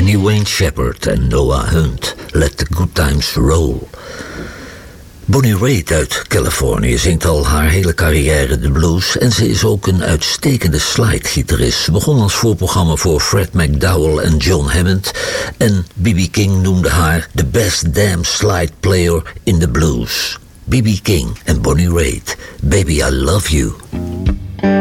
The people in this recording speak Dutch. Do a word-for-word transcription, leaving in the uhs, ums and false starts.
Kenny Wayne Shepherd en Noah Hunt, Let the Good Times Roll. Bonnie Raitt uit Californië zingt al haar hele carrière de blues en ze is ook een uitstekende slidegitarist. Ze begon als voorprogramma voor Fred McDowell en John Hammond en B B King noemde haar the best damn slide player in the blues. B B King en Bonnie Raitt, Baby I Love You.